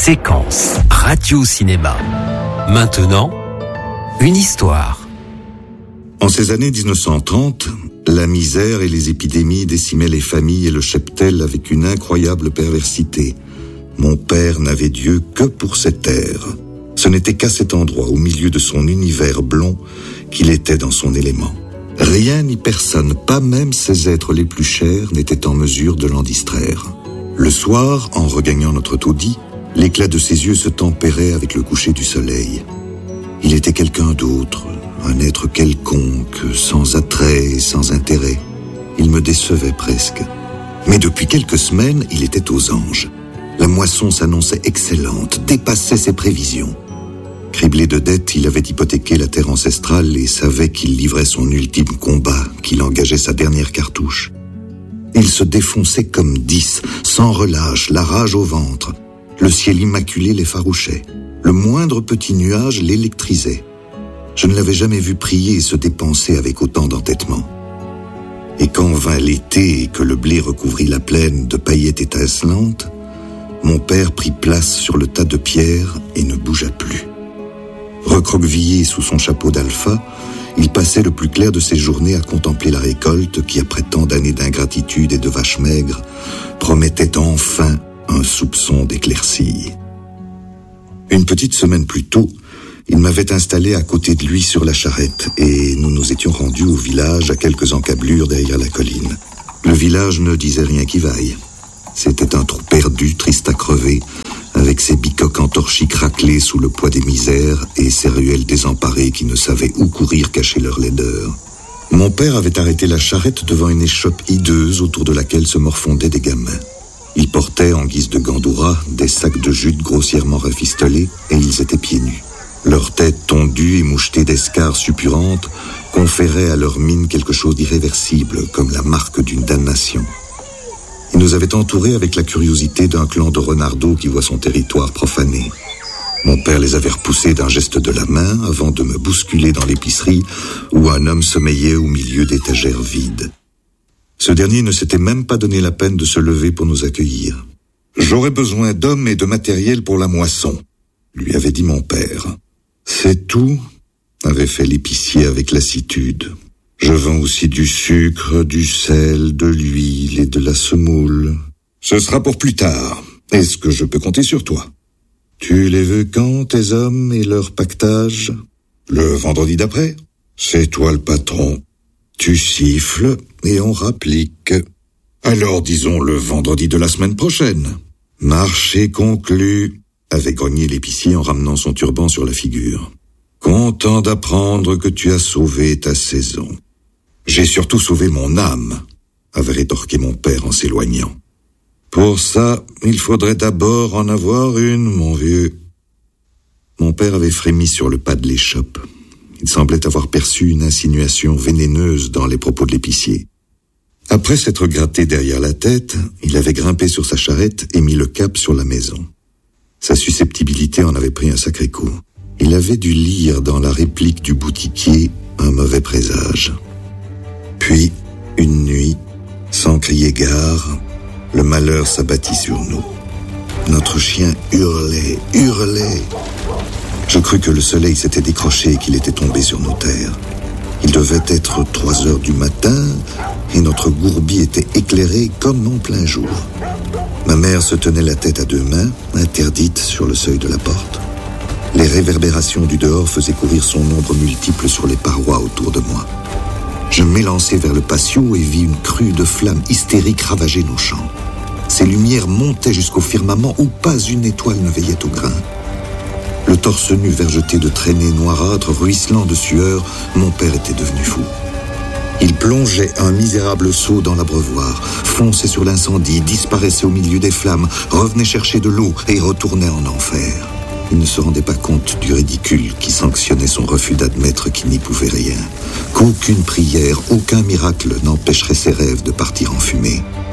Séquence Radio-Cinéma. Maintenant, une histoire. En ces années 1930, la misère et les épidémies décimaient les familles et le cheptel avec une incroyable perversité. Mon père n'avait Dieu que pour cette terre. Ce n'était qu'à cet endroit, au milieu de son univers blond, qu'il était dans son élément. Rien ni personne, pas même ses êtres les plus chers, n'était en mesure de l'en distraire. Le soir, en regagnant notre taudis, l'éclat de ses yeux se tempérait avec le coucher du soleil. Il était quelqu'un d'autre, un être quelconque, sans attrait et sans intérêt. Il me décevait presque. Mais depuis quelques semaines, il était aux anges. La moisson s'annonçait excellente, dépassait ses prévisions. Criblé de dettes, il avait hypothéqué la terre ancestrale et savait qu'il livrait son ultime combat, qu'il engageait sa dernière cartouche. Il se défonçait comme 10, sans relâche, la rage au ventre. Le ciel immaculé l'effarouchait. Le moindre petit nuage l'électrisait. Je ne l'avais jamais vu prier et se dépenser avec autant d'entêtement. Et quand vint l'été et que le blé recouvrit la plaine de paillettes étincelantes, mon père prit place sur le tas de pierres et ne bougea plus. Recroquevillé sous son chapeau d'alpha, il passait le plus clair de ses journées à contempler la récolte qui, après tant d'années d'ingratitude et de vaches maigres, promettait enfin un soupçon d'éclaircie. Une petite semaine plus tôt, il m'avait installé à côté de lui sur la charrette et nous nous étions rendus au village à quelques encablures derrière la colline. Le village ne disait rien qui vaille. C'était un trou perdu, triste à crever, avec ses bicoques entorchis craquelés sous le poids des misères et ses ruelles désemparées qui ne savaient où courir cacher leur laideur. Mon père avait arrêté la charrette devant une échoppe hideuse autour de laquelle se morfondaient des gamins. Ils portaient, en guise de gandoura, des sacs de jute grossièrement rafistolés et ils étaient pieds nus. Leurs têtes tondues et mouchetées d'escarres suppurantes conféraient à leur mine quelque chose d'irréversible, comme la marque d'une damnation. Ils nous avaient entourés avec la curiosité d'un clan de renardeaux qui voit son territoire profané. Mon père les avait repoussés d'un geste de la main avant de me bousculer dans l'épicerie où un homme sommeillait au milieu d'étagères vides. Ce dernier ne s'était même pas donné la peine de se lever pour nous accueillir. « J'aurais besoin d'hommes et de matériel pour la moisson », lui avait dit mon père. « C'est tout ?» avait fait l'épicier avec lassitude. « Je vends aussi du sucre, du sel, de l'huile et de la semoule. Ce sera pour plus tard. Est-ce que je peux compter sur toi? Tu les veux quand, tes hommes et leur pactage? Le vendredi d'après? C'est toi le patron. Tu siffles et on rapplique. Alors disons le vendredi de la semaine prochaine. Marché conclu, avait grogné l'épicier en ramenant son turban sur la figure. Content d'apprendre que tu as sauvé ta saison. J'ai surtout sauvé mon âme, avait rétorqué mon père en s'éloignant. Pour ça, il faudrait d'abord en avoir une, mon vieux. Mon père avait frémi sur le pas de l'échoppe. Il semblait avoir perçu une insinuation vénéneuse dans les propos de l'épicier. Après s'être gratté derrière la tête, il avait grimpé sur sa charrette et mis le cap sur la maison. Sa susceptibilité en avait pris un sacré coup. Il avait dû lire dans la réplique du boutiquier un mauvais présage. Puis, une nuit, sans crier gare, le malheur s'abattit sur nous. Notre chien hurlait. Je crus que le soleil s'était décroché et qu'il était tombé sur nos terres. Il devait être 3 heures du matin et notre gourbi était éclairé comme en plein jour. Ma mère se tenait la tête à 2 mains, interdite sur le seuil de la porte. Les réverbérations du dehors faisaient courir son ombre multiple sur les parois autour de moi. Je m'élançai vers le patio et vis une crue de flammes hystériques ravager nos champs. Ces lumières montaient jusqu'au firmament où pas une étoile ne veillait au grain. Le torse nu vergeté de traînées noirâtres, ruisselant de sueur, mon père était devenu fou. Il plongeait un misérable seau dans l'abreuvoir, fonçait sur l'incendie, disparaissait au milieu des flammes, revenait chercher de l'eau et retournait en enfer. Il ne se rendait pas compte du ridicule qui sanctionnait son refus d'admettre qu'il n'y pouvait rien, qu'aucune prière, aucun miracle n'empêcherait ses rêves de partir en fumée.